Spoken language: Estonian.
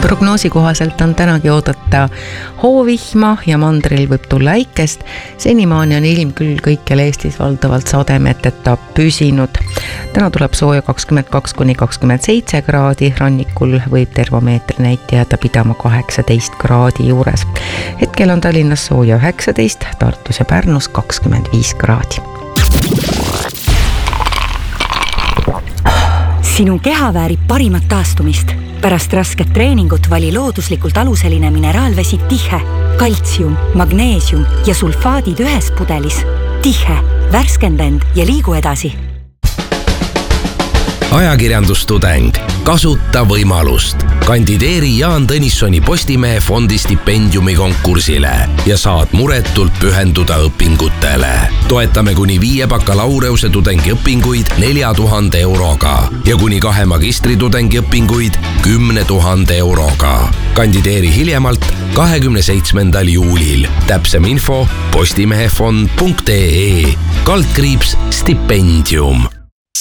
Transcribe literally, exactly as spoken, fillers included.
Prognoosi kohaselt on tänagi oodata hoovihma ja mandril võib tulla äikest. Senimaani on ilm küll kõikjal Eestis valdavalt sademeteta püsinud. Täna tuleb sooja kakskümmend kaks kuni kakskümmend seitse kraadi, rannikul võib termomeetri näitajada pidama kaheksateist kraadi juures. Hetkel on Tallinnas sooja üheksateist, Tartus ja Pärnus kakskümmend viis kraadi. Sinu keha väärib parimat taastumist. Pärast rasket treeningut vali looduslikult aluseline mineraalvesi Tihe. Kaltsium, magneesium ja sulfaadid ühes pudelis. Tihe, värskenda end ja liigu edasi. Ajakirjandustudeng. Kasuta võimalust. Kandideeri Jaan Tõnissoni Postimehe fondi stipendiumi konkursile ja saad muretult pühenduda õpingutele. Toetame kuni viie bakalaureuse tudengi õpinguid nelja tuhande euroga ja kuni kahe magistritudengi õpinguid kümne tuhande euroga. Kandideeri hiljemalt kahekümne seitsmendal juulil. Täpsem info postimehefond punkt ee kaldkriips stipendium.